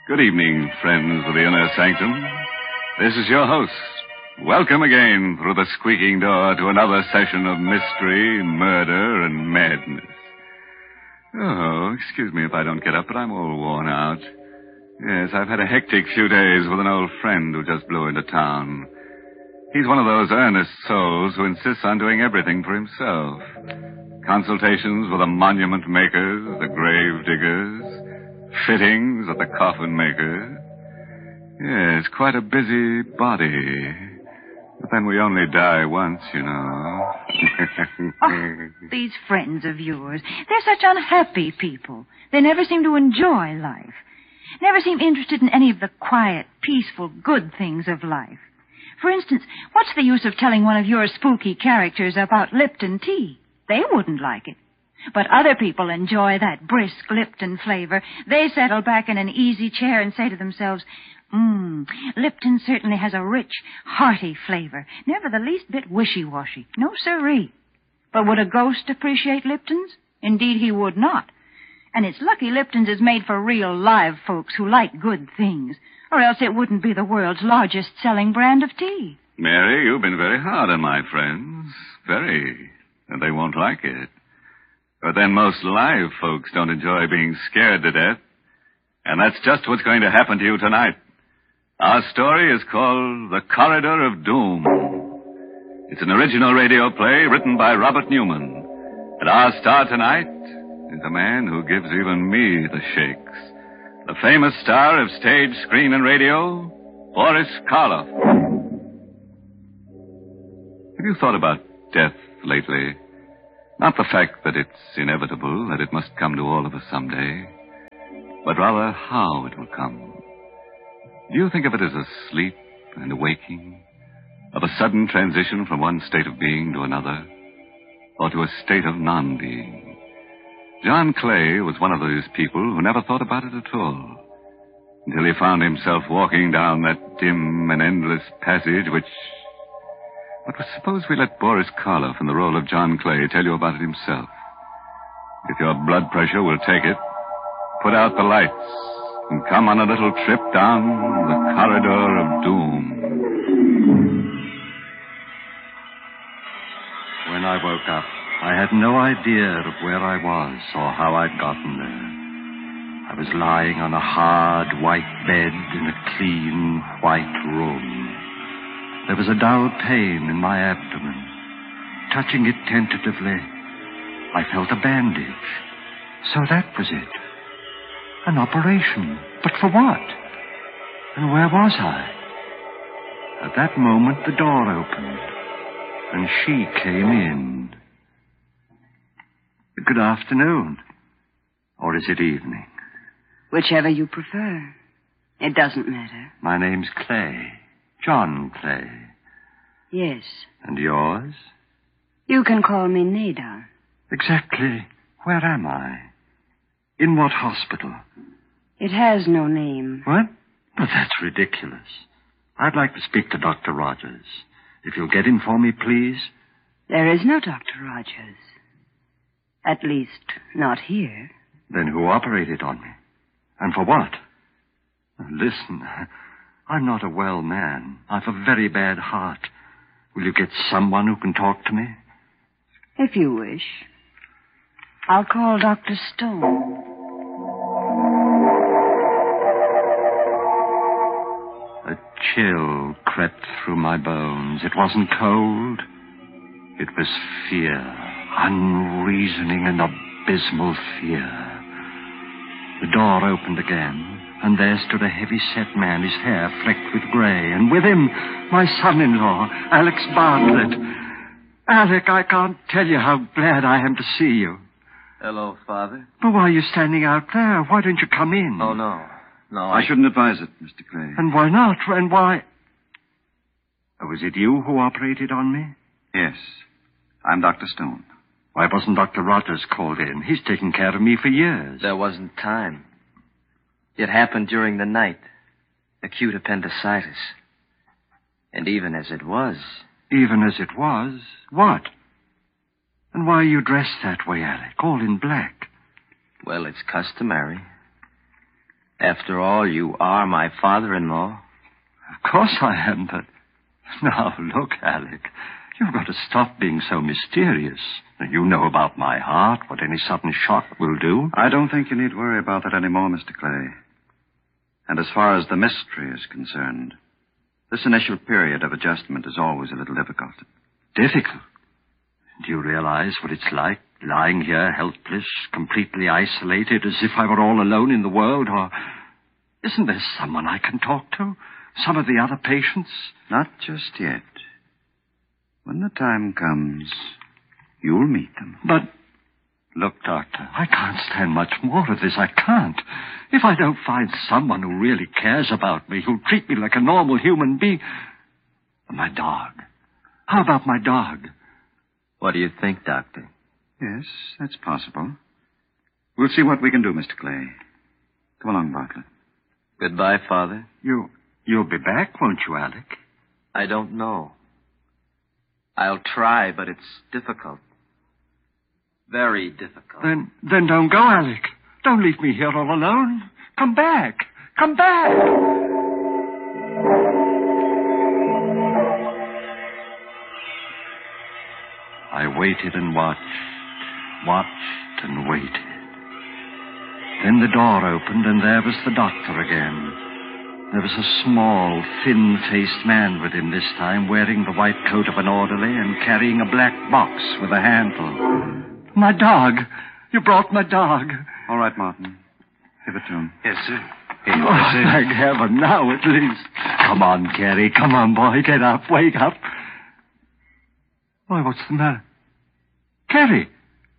Good evening, friends of the Inner Sanctum. This is your host. Welcome again through the squeaking door to another session of mystery, murder, and madness. Oh, excuse me if I don't get up, but I'm all worn out. Yes, I've had a hectic few days with an old friend who just blew into town. He's one of those earnest souls who insists on doing everything for himself. Consultations with the monument makers, the grave diggers, fittings at the coffin makers. Yes, quite a busy body. But then we only die once, you know. Oh, these friends of yours, they're such unhappy people. They never seem to enjoy life. Never seem interested in any of the quiet, peaceful, good things of life. For instance, what's the use of telling one of your spooky characters about Lipton tea? They wouldn't like it. But other people enjoy that brisk Lipton flavor. They settle back in an easy chair and say to themselves, Lipton certainly has a rich, hearty flavor, never the least bit wishy-washy. No siree. But would a ghost appreciate Lipton's? Indeed, he would not. And it's lucky Lipton's is made for real live folks who like good things, or else it wouldn't be the world's largest selling brand of tea. Mary, you've been very hard on my friends. Very. And they won't like it. But then most live folks don't enjoy being scared to death. And that's just what's going to happen to you tonight. Our story is called The Corridor of Doom. It's an original radio play written by Robert Newman. And our star tonight is a man who gives even me the shakes. The famous star of stage, screen, and radio, Boris Karloff. Have you thought about death lately? Not the fact that it's inevitable, that it must come to all of us someday, but rather how it will come. Do you think of it as a sleep and a waking, of a sudden transition from one state of being to another, or to a state of non-being? John Clay was one of those people who never thought about it at all, until he found himself walking down that dim and endless passage which... But suppose we let Boris Karloff in the role of John Clay tell you about it himself. If your blood pressure will take it, put out the lights and come on a little trip down the corridor of doom. When I woke up, I had no idea of where I was or how I'd gotten there. I was lying on a hard, white bed in a clean, white room. There was a dull pain in my abdomen. Touching it tentatively, I felt a bandage. So that was it. An operation. But for what? And where was I? At that moment, the door opened, and she came in. Good afternoon. Or is it evening? Whichever you prefer. It doesn't matter. My name's Clay. John Clay. Yes. And yours? You can call me Nada. Exactly. Where am I? In what hospital? It has no name. What? But that's ridiculous. I'd like to speak to Dr. Rogers. If you'll get in for me, please. There is no Dr. Rogers. At least, not here. Then who operated on me? And for what? Listen, I'm not a well man. I've a very bad heart. Will you get someone who can talk to me? If you wish. I'll call Dr. Stone. A chill crept through my bones. It wasn't cold. It was fear. Unreasoning and abysmal fear. The door opened again. And there stood a heavy-set man, his hair flecked with gray, and with him, my son-in-law, Alex Bartlett. Alec, I can't tell you how glad I am to see you. Hello, Father. But why are you standing out there? Why don't you come in? Oh, no. No, I shouldn't advise it, Mr. Clay. And why not? And why... Oh, was it you who operated on me? Yes. I'm Dr. Stone. Why wasn't Dr. Rogers called in? He's taken care of me for years. There wasn't time. It happened during the night. Acute appendicitis. And even as it was... Even as it was? What? And why are you dressed that way, Alec? All in black. Well, it's customary. After all, you are my father-in-law. Of course I am, but... Now, look, Alec. You've got to stop being so mysterious. You know about my heart, what any sudden shock will do. I don't think you need worry about that anymore, Mr. Clay. And as far as the mystery is concerned, this initial period of adjustment is always a little difficult. Difficult? Do you realize what it's like, lying here helpless, completely isolated, as if I were all alone in the world? Or isn't there someone I can talk to? Some of the other patients? Not just yet. When the time comes, you'll meet them. But, look, Doctor, I can't stand much more of this. I can't. If I don't find someone who really cares about me, who'll treat me like a normal human being... My dog. How about my dog? What do you think, Doctor? Yes, that's possible. We'll see what we can do, Mr. Clay. Come along, Bartlett. Goodbye, Father. You'll be back, won't you, Alec? I don't know. I'll try, but it's difficult. Very difficult. Then don't go, Alec. Don't leave me here all alone. Come back. Come back. I waited and watched and waited. Then the door opened, and there was the doctor again. There was a small, thin-faced man with him this time, wearing the white coat of an orderly and carrying a black box with a handle. My dog! You brought my dog. All right, Martin. Give it to him. Yes, sir. Thank heaven, now at least. Come on, Carrie. Come on, boy. Get up. Wake up. Why, what's the matter? Carrie!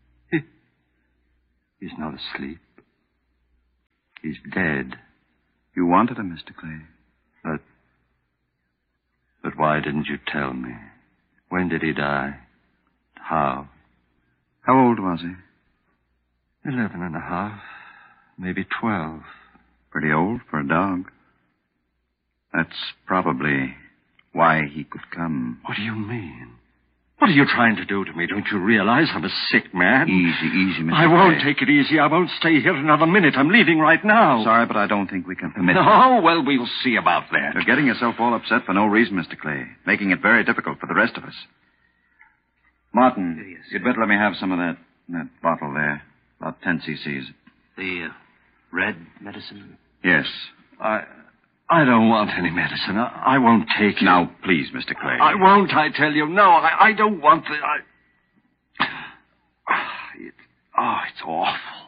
He's not asleep. He's dead. You wanted him, Mr. Clay. But why didn't you tell me? When did he die? How? How old was he? 11 and a half. Maybe 12. Pretty old for a dog. That's probably why he could come. What do you mean? What are you trying to do to me? Don't you realize I'm a sick man? Easy, Mr. I won't Clay. take it easy. I won't stay here another minute. I'm leaving right now. Sorry, but I don't think we can permit it. Oh, well, we'll see about that. You're getting yourself all upset for no reason, Mr. Clay, making it very difficult for the rest of us. Martin, Yes, you'd better let me have some of that bottle there. About 10 cc's. The red medicine? Yes. I don't want any medicine. I won't take it. Now, please, Mr. Clay. I won't, I tell you. No, I don't want the... It's awful.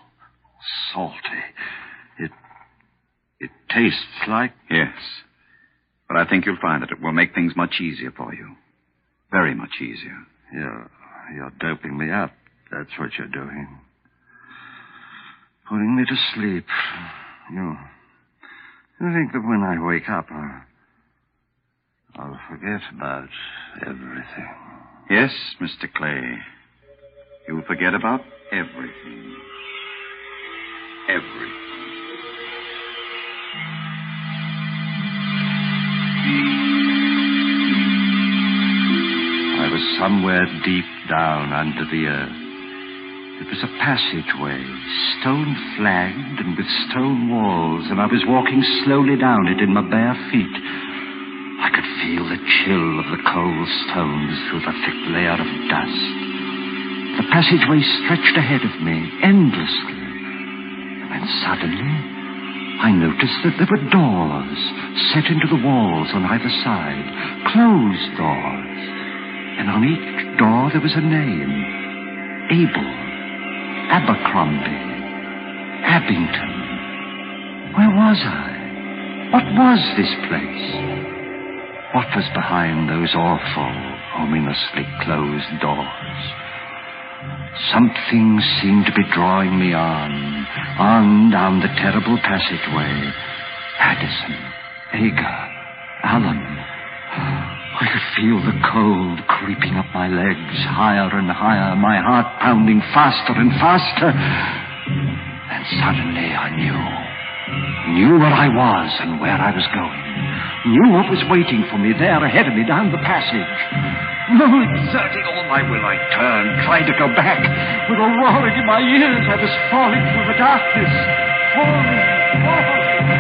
Salty. It tastes like... Yes. But I think you'll find that it will make things much easier for you. Very much easier. You're doping me up. That's what you're doing. Putting me to sleep. You think that when I wake up, I'll forget about everything. Yes, Mr. Clay. You'll forget about everything. Everything. I was somewhere deep down under the earth. It was a passageway, stone-flagged and with stone walls, and I was walking slowly down it in my bare feet. I could feel the chill of the cold stones through the thick layer of dust. The passageway stretched ahead of me, endlessly. And then suddenly, I noticed that there were doors set into the walls on either side, closed doors. And on each door there was a name. Abel. Abercrombie. Abington. Where was I? What was this place? What was behind those awful, ominously closed doors? Something seemed to be drawing me on down the terrible passageway. Addison, Agar, Allen. I could feel the cold creeping up my legs, higher and higher, my heart pounding faster and faster. And suddenly I knew where I was and where I was going. Knew what was waiting for me there ahead of me down the passage. No, exerting all my will, I turned, tried to go back. With a roaring in my ears, I was falling through the darkness. Falling.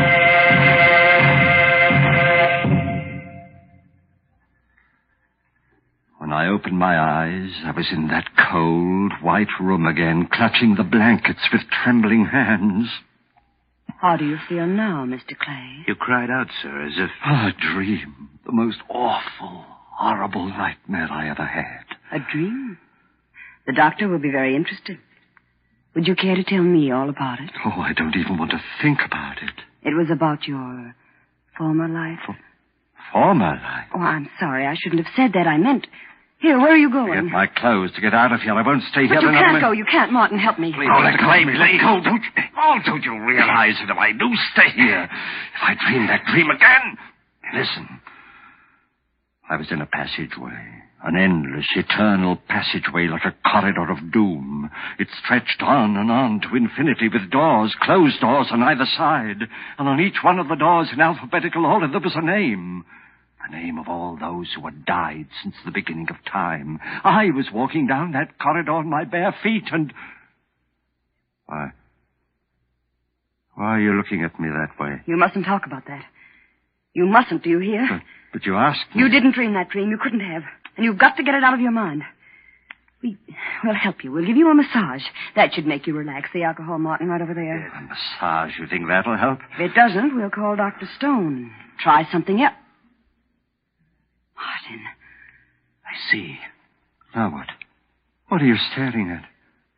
opened my eyes, I was in that cold, white room again, clutching the blankets with trembling hands. How do you feel now, Mr. Clay? You cried out, sir, as if... A dream. The most awful, horrible nightmare I ever had. A dream? The doctor will be very interested. Would you care to tell me all about it? Oh, I don't even want to think about it. It was about your former life? Former life? Oh, I'm sorry. I shouldn't have said that. I meant... Here, where are you going? Get my clothes to get out of here. I won't stay here But you another can't minute. go. You can't. Martin, help me. Please, let Clay, please. Don't you realize that if I do stay here, if I dream that dream again... Listen. I was in a passageway. An endless, eternal passageway like a corridor of doom. It stretched on and on to infinity with doors, closed doors on either side. And on each one of the doors in alphabetical order there was a name. The name of all those who had died since the beginning of time. I was walking down that corridor on my bare feet and... Why are you looking at me that way? You mustn't talk about that. You mustn't, do you hear? But you asked me. You didn't dream that dream. You couldn't have. And you've got to get it out of your mind. We'll help you. We'll give you a massage. That should make you relax. The alcohol, Martin, right over there. A massage, you think that'll help? If it doesn't, we'll call Dr. Stone. Try something else. Martin. I see. Now what? What are you staring at?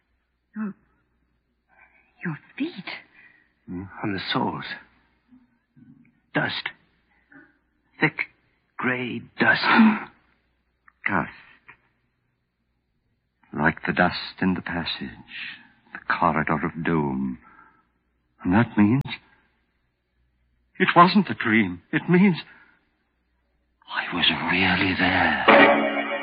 Your feet. On the soles. Dust. Thick, gray dust. Dust. Like the dust in the passage. The corridor of doom. And that means... It wasn't a dream. It means... I was really there.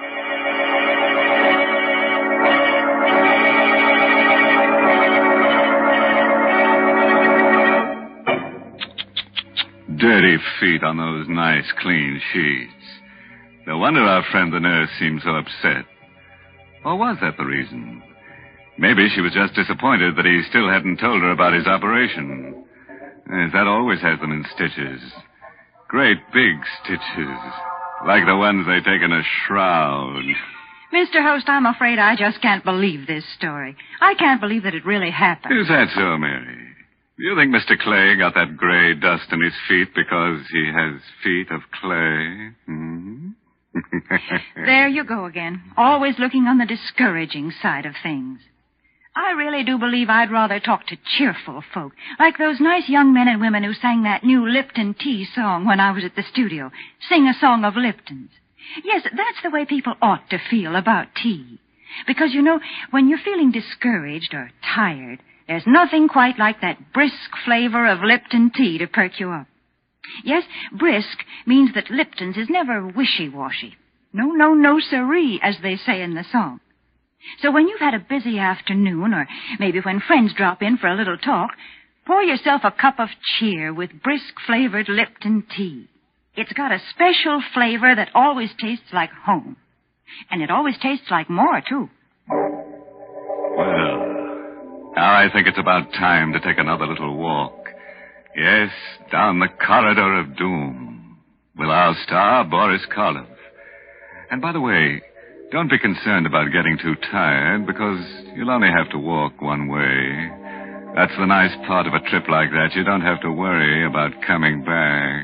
Dirty feet on those nice, clean sheets. No wonder our friend the nurse seemed so upset. Or was that the reason? Maybe she was just disappointed that he still hadn't told her about his operation. That always has them in stitches. Great big stitches. Like the ones they take in a shroud. Mr. Host, I'm afraid I just can't believe this story. I can't believe that it really happened. Is that so, Mary? Do you think Mr. Clay got that gray dust in his feet because he has feet of clay? Hmm? There you go again. Always looking on the discouraging side of things. I really do believe I'd rather talk to cheerful folk, like those nice young men and women who sang that new Lipton tea song when I was at the studio. Sing a song of Lipton's. Yes, that's the way people ought to feel about tea. Because, you know, when you're feeling discouraged or tired, there's nothing quite like that brisk flavor of Lipton tea to perk you up. Yes, brisk means that Lipton's is never wishy-washy. No, siree, as they say in the song. So when you've had a busy afternoon, or maybe when friends drop in for a little talk, pour yourself a cup of cheer with brisk-flavored Lipton tea. It's got a special flavor that always tastes like home. And it always tastes like more, too. Well, now I think it's about time to take another little walk. Yes, down the corridor of doom with our star, Boris Karloff. And by the way, don't be concerned about getting too tired, because you'll only have to walk one way. That's the nice part of a trip like that. You don't have to worry about coming back.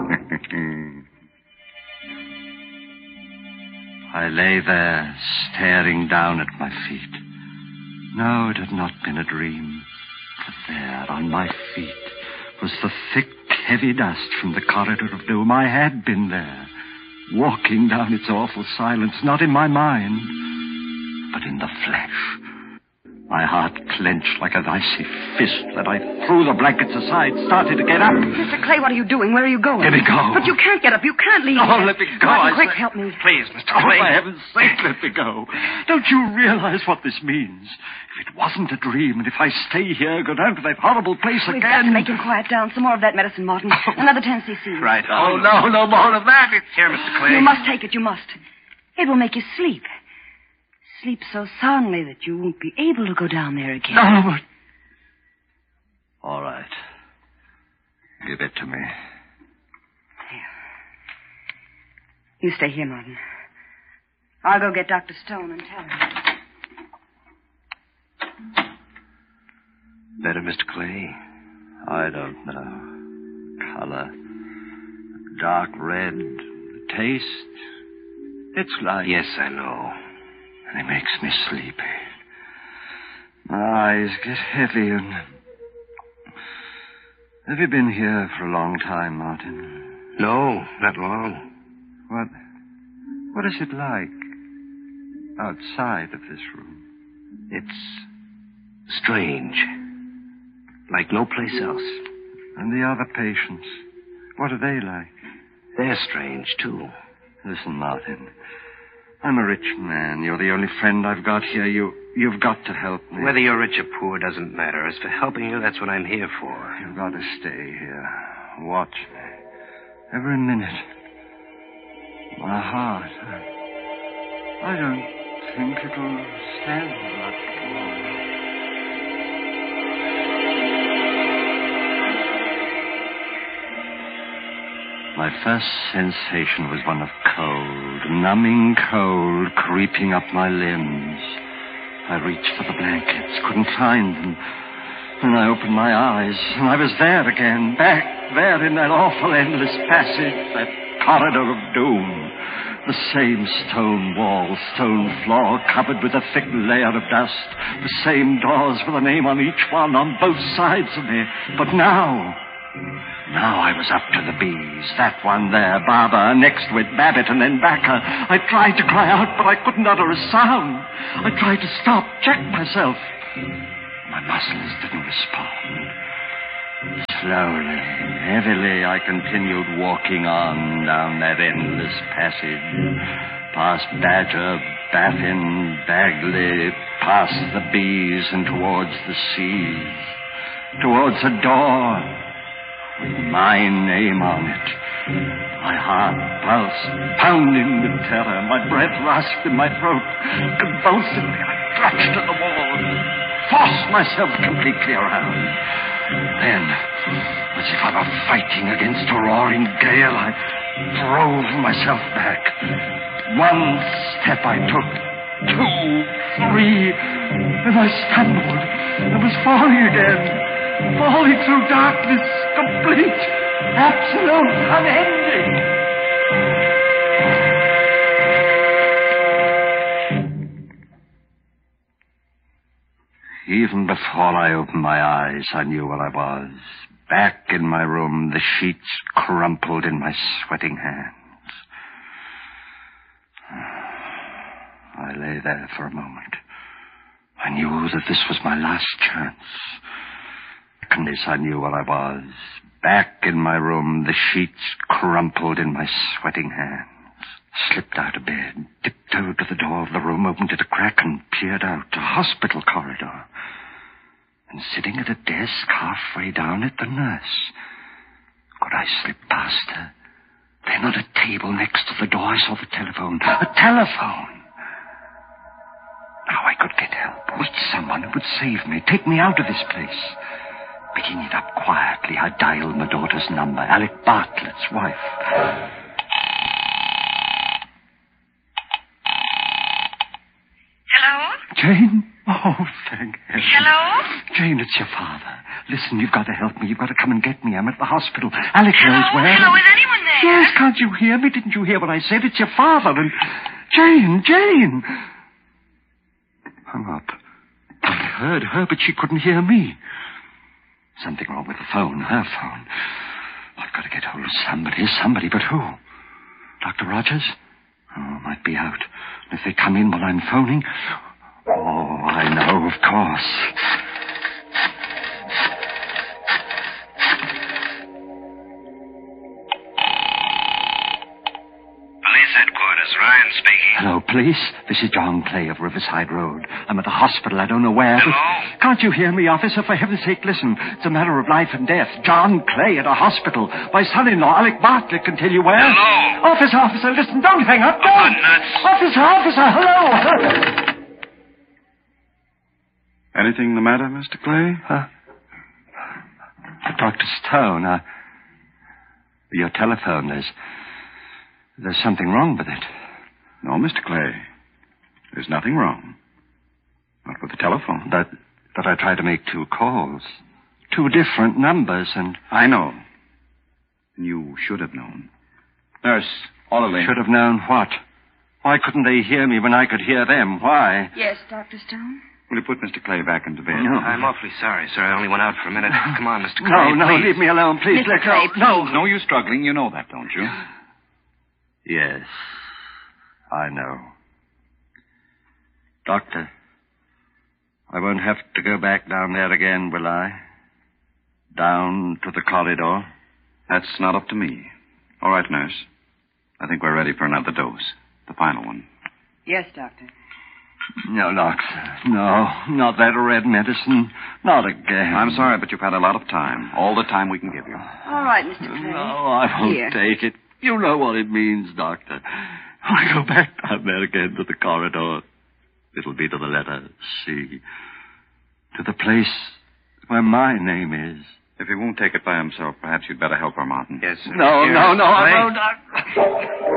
I lay there, staring down at my feet. No, it had not been a dream. For there, on my feet, was the thick, heavy dust from the corridor of doom. I had been there, walking down its awful silence, not in my mind, but in the flesh. My heart clenched like an icy fist, and I threw the blankets aside, started to get up. Mr. Clay, what are you doing? Where are you going? Let me go. But you can't get up. You can't leave. Oh, let me go. Martin, quick, help me. Please, Mr. Clay. For heaven's sake, let me go. Don't you realize what this means? If it wasn't a dream, and if I stay here, go down to that horrible place We've got again... to make him quiet down. Some more of that medicine, Martin. Another 10 cc. Right. Oh, no more of that. It's Here, Mr. Clay. You must take it. You must. It will make you sleep. Sleep so soundly that you won't be able to go down there again. No, but... All right. Give it to me. You stay here, Martin. I'll go get Dr. Stone and tell him. Better, Mr. Clay? I don't know. Color. Dark red. Taste. It's like... Yes, I know. And it makes me sleepy. My eyes get heavy and... Have you been here for a long time, Martin? No, not long. What is it like outside of this room? It's strange. Like no place else. And the other patients, what are they like? They're strange, too. Listen, Martin, I'm a rich man. You're the only friend I've got here. You've got to help me. Whether you're rich or poor doesn't matter. As for helping you, that's what I'm here for. You've got to stay here. Watch me. Every minute. My heart. I don't think it'll stand much more. My first sensation was one of cold, numbing cold, creeping up my limbs. I reached for the blankets, couldn't find them. Then I opened my eyes, and I was there again, back there in that awful endless passage, that corridor of doom. The same stone wall, stone floor, covered with a thick layer of dust. The same doors with a name on each one, on both sides of me. But now I was up to the bees. That one there, Barber, next to it, Babbitt, and then Backer. I tried to cry out, but I couldn't utter a sound. I tried to stop, check myself. My muscles didn't respond. Slowly, heavily, I continued walking on down that endless passage. Past Badger, Baffin, Bagley, past the bees and towards the seas. Towards a door with my name on it. My heart pulsed, pounding with terror. My breath rasped in my throat. Convulsively, I clutched at the wall, forced myself completely around. Then, as if I were fighting against a roaring gale, I drove myself back. One step I took, 2, 3, and I stumbled. I was falling again. Falling through darkness, complete, absolute, unending. Even before I opened my eyes, I knew where I was. Back in my room, the sheets crumpled in my sweating hands. I lay there for a moment. I knew that this was my last chance. And this I knew where I was. Back in my room, the sheets crumpled in my sweating hands. Slipped out of bed, tiptoed to the door of the room, opened it a crack, and peered out. A hospital corridor. And sitting at a desk halfway down it, the nurse. Could I slip past her? Then on a table next to the door, I saw the telephone. A telephone! Now I could get help. Reach someone who would save me, take me out of this place. Picking it up quietly, I dialed my daughter's number, Alec Bartlett's wife. Hello? Jane? Oh, thank heaven. Hello? Jane, it's your father. Listen, you've got to help me. You've got to come and get me. I'm at the hospital. Alec knows where. Hello, is anyone there? Yes, can't you hear me? Didn't you hear what I said? It's your father and... Jane! Hung up. I heard her, but she couldn't hear me. Something wrong with the phone, her phone. I've got to get hold of somebody, but who? Dr. Rogers? Oh, might be out. And if they come in while I'm phoning... Oh, I know, of course. Police headquarters, Ryan speaking. Hello, police. This is John Clay of Riverside Road. I'm at the hospital. I don't know where. Hello? But can't you hear me, officer? For heaven's sake, listen. It's a matter of life and death. John Clay at a hospital. My son-in-law, Alec Bartlett, can tell you where. Hello? Officer, listen. Don't hang up. Oh, Don't. nuts. Officer, hello. Anything the matter, Mr. Clay? Dr. Stone, your telephone, there's something wrong with it. No, Mr. Clay. There's nothing wrong. Not with the telephone. But I tried to make 2 calls. 2 different numbers, and... I know. And you should have known. Nurse, orderly. Should have known what? Why couldn't they hear me when I could hear them? Why? Yes, Dr. Stone? Will you put Mr. Clay back into bed? No. I'm awfully sorry, sir. I only went out for a minute. Come on, Mr. Clay, No, please. leave me alone, please. Mr. Let Clay, go. No. No use struggling. You know that, don't you? Yes, I know. Doctor, I won't have to go back down there again, will I? Down to the corridor? That's not up to me. All right, nurse. I think we're ready for another dose. The final one. Yes, Doctor. No, doctor. No, not that red medicine. Not again. I'm sorry, but you've had a lot of time. All the time we can give you. All right, Mr. Clay. No, I won't Here. take it. You know what it means, doctor. I go back down there again to the corridor. It'll be to the letter C. To the place where my name is. If he won't take it by himself, perhaps you'd better help her, Martin. Yes, sir. No, Here, no, Mr. no, I Clay. won't.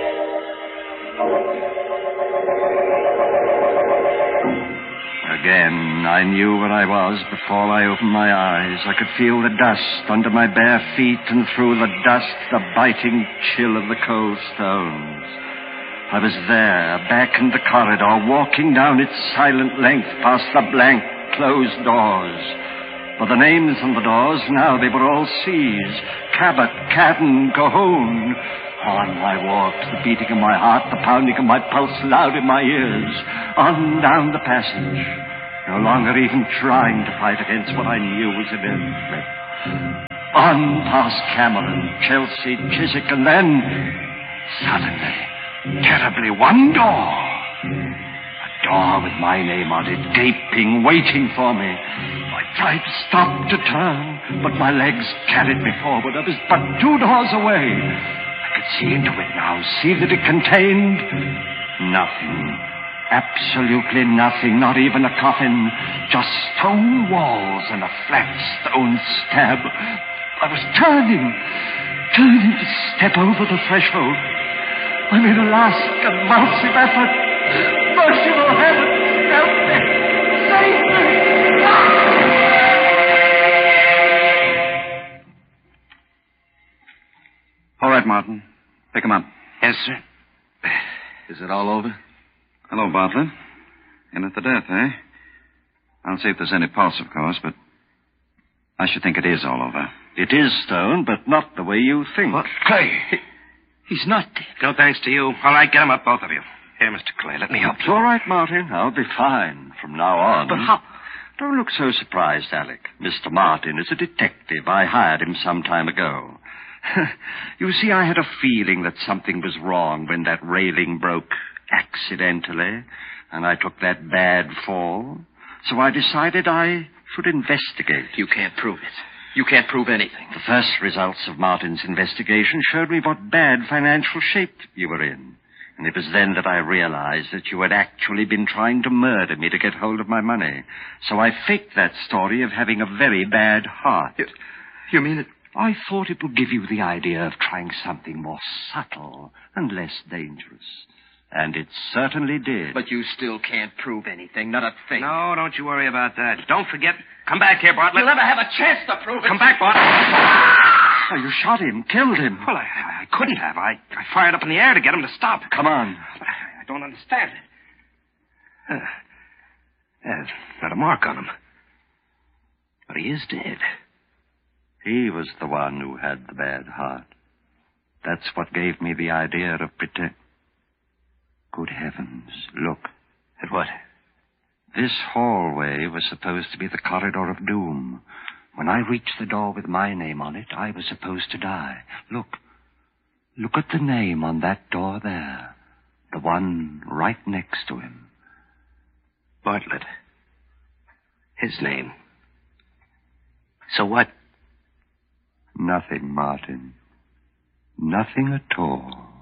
Again, I knew where I was before I opened my eyes. I could feel the dust under my bare feet, and through the dust, the biting chill of the cold stones. I was there, back in the corridor, walking down its silent length past the blank, closed doors. For the names on the doors, now they were all C's. Cabot, Cadden, Cahoon. On I walked, the beating of my heart, the pounding of my pulse loud in my ears. On down the passage, no longer even trying to fight against what I knew was inevitable. On past Cameron, Chelsea, Chiswick, and then, suddenly, terribly, one door. A door with my name on it, gaping, waiting for me. I tried to stop, to turn, but my legs carried me forward. I was but 2 doors away. I could see into it now, see that it contained nothing. Absolutely nothing, not even a coffin. Just stone walls and a flat stone slab. I was turning to step over the threshold. I made a last convulsive effort. Merciful heaven, help me! Save me! All right, Martin. Pick him up. Yes, sir. Is it all over? Hello, Bartlett. In at the death, eh? I'll see if there's any pulse, of course, but I should think it is all over. It is stone, but not the way you think. What? Clay. He's not dead. No thanks to you. All right, get him up, both of you. Here, Mr. Clay, let me help It's you. all right, Martin. I'll be fine from now on. But how? Don't look so surprised, Alec. Mr. Martin is a detective. I hired him some time ago. You see, I had a feeling that something was wrong when that railing broke accidentally, and I took that bad fall. So I decided I should investigate. You can't prove it. You can't prove anything. The first results of Martin's investigation showed me what bad financial shape you were in. And it was then that I realized that you had actually been trying to murder me to get hold of my money. So I faked that story of having a very bad heart. You mean it? I thought it would give you the idea of trying something more subtle and less dangerous. And it certainly did. But you still can't prove anything, not a thing. No, don't you worry about that. Don't forget. Come back here, Bartlett. You'll never have a chance to prove it. Come back, Bartlett. Oh, you shot him, killed him. Well, I couldn't have. I fired up in the air to get him to stop. Come on. But I don't understand it. There's not a mark on him. But he is dead. He was the one who had the bad heart. That's what gave me the idea of Good heavens, look. At what? This hallway was supposed to be the corridor of doom. When I reached the door with my name on it, I was supposed to die. Look. Look at the name on that door there. The one right next to him. Bartlett. His name. So what? Nothing, Martin. Nothing at all.